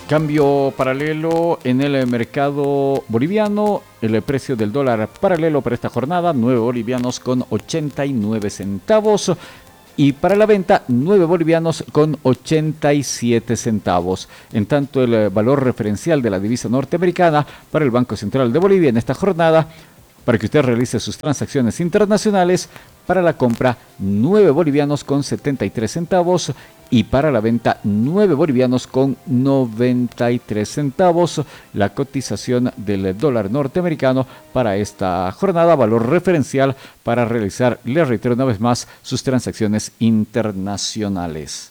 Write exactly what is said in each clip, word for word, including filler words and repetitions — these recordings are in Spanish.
Cambio paralelo en el mercado boliviano. El precio del dólar paralelo para esta jornada, nueve bolivianos con ochenta y nueve centavos. Y para la venta, nueve bolivianos con ochenta y siete centavos. En tanto, el valor referencial de la divisa norteamericana para el Banco Central de Bolivia en esta jornada, para que usted realice sus transacciones internacionales, para la compra nueve bolivianos con setenta y tres centavos y para la venta nueve bolivianos con noventa y tres centavos. La cotización del dólar norteamericano para esta jornada, valor referencial para realizar, le reitero una vez más, sus transacciones internacionales.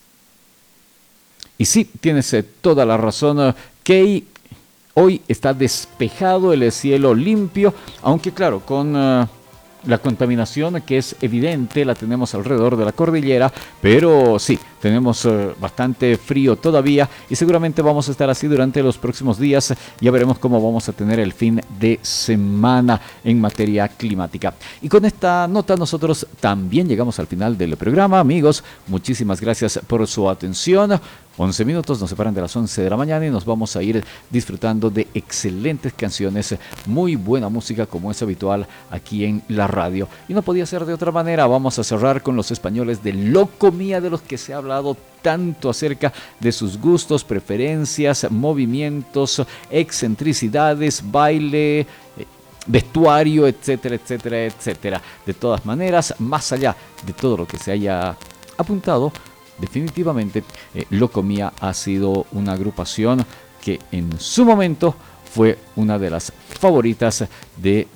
Y sí, tienes eh, toda la razón, Key. Hoy está despejado, el cielo limpio, aunque claro, con uh, la contaminación que es evidente, la tenemos alrededor de la cordillera, pero sí, tenemos uh, bastante frío todavía y seguramente vamos a estar así durante los próximos días. Ya veremos cómo vamos a tener el fin de semana en materia climática. Y con esta nota nosotros también llegamos al final del programa, amigos. Muchísimas gracias por su atención. once minutos nos separan de las once de la mañana y nos vamos a ir disfrutando de excelentes canciones, muy buena música como es habitual aquí en la radio. Y no podía ser de otra manera, vamos a cerrar con los españoles de Locomía, de los que se ha hablado tanto acerca de sus gustos, preferencias, movimientos, excentricidades, baile, vestuario, etcétera, etcétera, etcétera. De todas maneras, más allá de todo lo que se haya apuntado, definitivamente eh, Locomía ha sido una agrupación que en su momento fue una de las favoritas de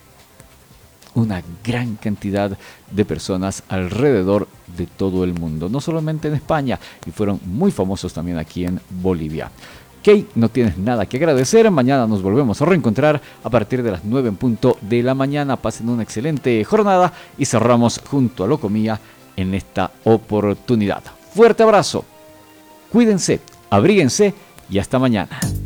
una gran cantidad de personas alrededor de todo el mundo, no solamente en España, y fueron muy famosos también aquí en Bolivia. Key, no tienes nada que agradecer. Mañana nos volvemos a reencontrar a partir de las nueve en punto de la mañana. Pasen una excelente jornada y cerramos junto a Locomía en esta oportunidad. Fuerte abrazo, cuídense, abríguense y hasta mañana.